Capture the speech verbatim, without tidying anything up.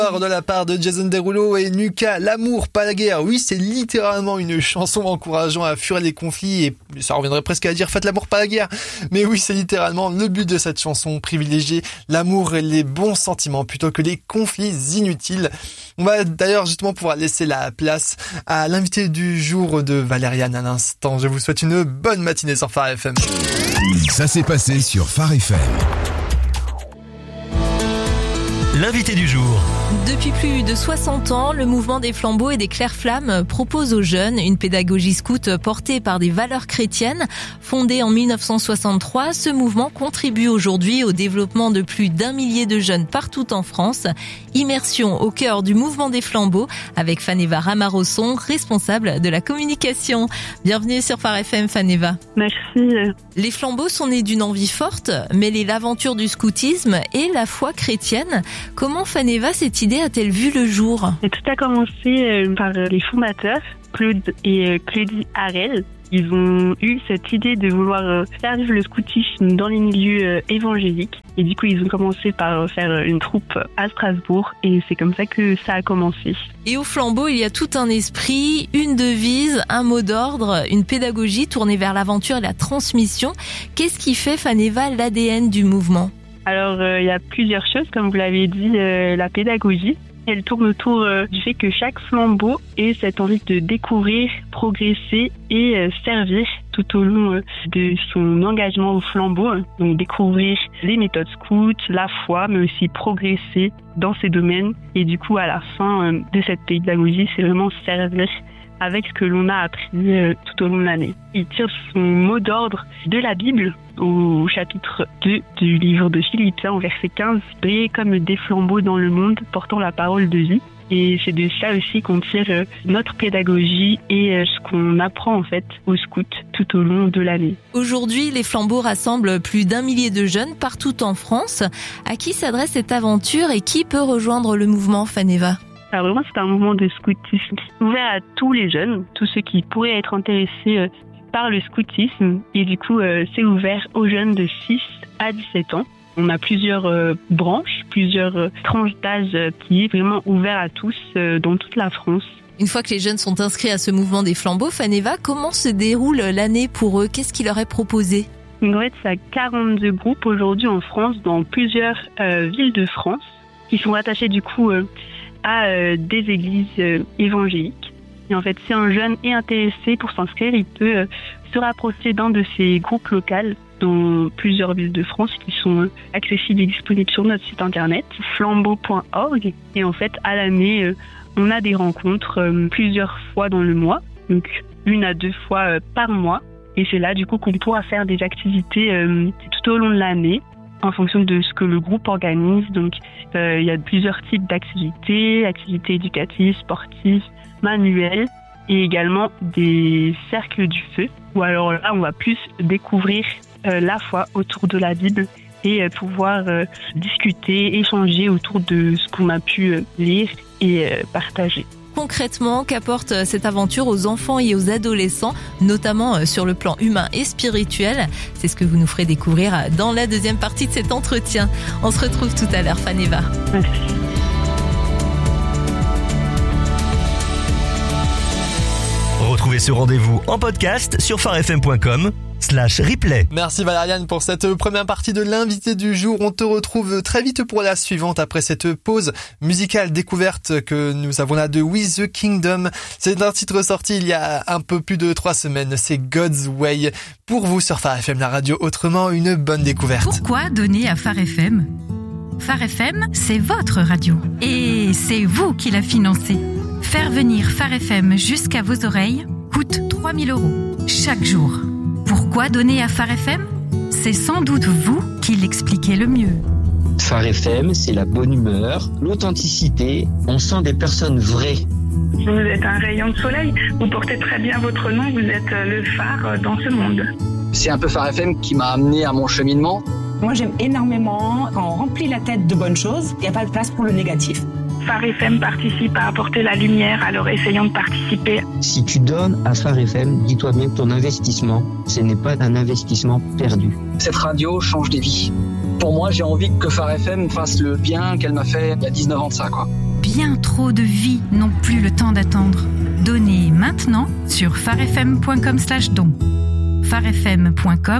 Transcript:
De la part de Jason Derulo et Nuka, l'amour, pas la guerre. Oui, c'est littéralement une chanson encourageant à fuir les conflits et ça reviendrait presque à dire faites l'amour, pas la guerre. Mais oui, c'est littéralement le but de cette chanson, privilégier l'amour et les bons sentiments plutôt que les conflits inutiles. On va d'ailleurs justement pouvoir laisser la place à l'invité du jour de Valériane à l'instant. Je vous souhaite une bonne matinée sur Phare F M. Ça s'est passé sur Phare F M. L'invité du jour. Depuis plus de soixante ans, le mouvement des flambeaux et des clairs-flammes propose aux jeunes une pédagogie scout portée par des valeurs chrétiennes. Fondé en mille neuf cent soixante-trois, ce mouvement contribue aujourd'hui au développement de plus d'un millier de jeunes partout en France. Immersion au cœur du mouvement des flambeaux avec Faneva Ramarosson, responsable de la communication. Bienvenue sur Phare F M, Faneva. Merci. Les flambeaux sont nés d'une envie forte, mêler l'aventure du scoutisme et la foi chrétienne. Comment, Faneva, cette idée a-t-elle vu le jour ? Et tout a commencé par les fondateurs, Claude et Claudie Harel. Ils ont eu cette idée de vouloir faire vivre le scoutisme dans les milieux évangéliques. Et du coup, ils ont commencé par faire une troupe à Strasbourg. Et c'est comme ça que ça a commencé. Et au flambeau, il y a tout un esprit, une devise, un mot d'ordre, une pédagogie tournée vers l'aventure et la transmission. Qu'est-ce qui fait, Faneva, l'A D N du mouvement ? Alors, euh, il y a plusieurs choses, comme vous l'avez dit, euh, la pédagogie. Elle tourne autour euh, du fait que chaque flambeau ait cette envie de découvrir, progresser et euh, servir tout au long euh, de son engagement au flambeau. Donc, découvrir les méthodes scouts, la foi, mais aussi progresser dans ces domaines. Et du coup, à la fin euh, de cette pédagogie, c'est vraiment servir avec ce que l'on a appris euh, tout au long de l'année. Il tire son mot d'ordre de la Bible au chapitre deux du livre de Philippiens, au verset quinze. « Brillez comme des flambeaux dans le monde, portant la parole de vie ». Et c'est de ça aussi qu'on tire euh, notre pédagogie et euh, ce qu'on apprend en fait aux scouts tout au long de l'année. Aujourd'hui, les flambeaux rassemblent plus d'un millier de jeunes partout en France. À qui s'adresse cette aventure et qui peut rejoindre le mouvement, Faneva ? Alors vraiment, c'est un mouvement de scoutisme ouvert à tous les jeunes, tous ceux qui pourraient être intéressés euh, par le scoutisme. Et du coup, euh, c'est ouvert aux jeunes de six à dix-sept ans. On a plusieurs euh, branches, plusieurs euh, tranches d'âge euh, qui est vraiment ouvert à tous euh, dans toute la France. Une fois que les jeunes sont inscrits à ce mouvement des flambeaux, Faneva, comment se déroule l'année pour eux ? Qu'est-ce qui leur est proposé ? En fait, il y a quarante-deux groupes aujourd'hui en France, dans plusieurs euh, villes de France, qui sont rattachés du coup euh, à euh, des églises euh, évangéliques. Et en fait, si un jeune est intéressé pour s'inscrire, il peut euh, se rapprocher d'un de ces groupes locaux dans plusieurs villes de France qui sont euh, accessibles et disponibles sur notre site internet, flambeau point org. Et en fait, à l'année, euh, on a des rencontres euh, plusieurs fois dans le mois, donc une à deux fois euh, par mois. Et c'est là, du coup, qu'on pourra faire des activités euh, tout au long de l'année, en fonction de ce que le groupe organise. Donc, euh, il y a plusieurs types d'activités, activités éducatives, sportives, manuelles, et également des cercles du feu, où alors là, on va plus découvrir euh, la foi autour de la Bible et euh, pouvoir euh, discuter, échanger autour de ce qu'on a pu euh, lire et euh, partager. Concrètement, qu'apporte cette aventure aux enfants et aux adolescents, notamment sur le plan humain et spirituel ? C'est ce que vous nous ferez découvrir dans la deuxième partie de cet entretien. On se retrouve tout à l'heure, Faneva. Merci. Retrouvez ce rendez-vous en podcast sur pharefm point com slash replay. Merci Valériane pour cette première partie de l'invité du jour. On te retrouve très vite pour la suivante après cette pause musicale découverte que nous avons là de We the Kingdom. C'est un titre sorti il y a un peu plus de trois semaines. C'est God's Way. Pour vous sur Phare F M, la radio autrement, une bonne découverte. Pourquoi donner à Phare F M ? Phare F M, c'est votre radio. Et c'est vous qui la financez. Faire venir Phare F M jusqu'à vos oreilles coûte trois mille euros chaque jour. Pourquoi donner à Phare F M ? C'est sans doute vous qui l'expliquez le mieux. Phare F M, c'est la bonne humeur, l'authenticité, on sent des personnes vraies. Vous êtes un rayon de soleil, vous portez très bien votre nom, vous êtes le phare dans ce monde. C'est un peu Phare F M qui m'a amené à mon cheminement. Moi j'aime énormément quand on remplit la tête de bonnes choses, il n'y a pas de place pour le négatif. Phare F M participe à apporter la lumière, alors essayons de participer. Si tu donnes à Phare F M, dis-toi bien que ton investissement, ce n'est pas un investissement perdu. Cette radio change des vies. Pour moi, j'ai envie que Phare F M fasse le bien qu'elle m'a fait il y a dix-neuf ans de ça, quoi. bien trop de vies n'ont plus le temps d'attendre. Donnez maintenant sur farfm point com slash don. farfm point com